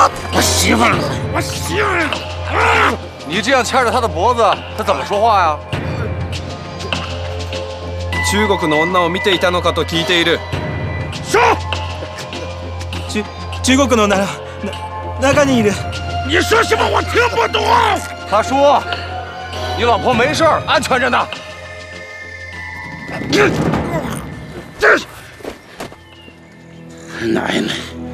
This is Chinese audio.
我媳妇儿，我媳妇儿啊！ 你这样牵着她的脖子，她怎么说话呀？ 中国の女を見ていたのかと聞いている。 说， 中国の女中にいる。 你说什么？我听不懂。 他说，你老婆没事儿，安全着呢。 奶奶。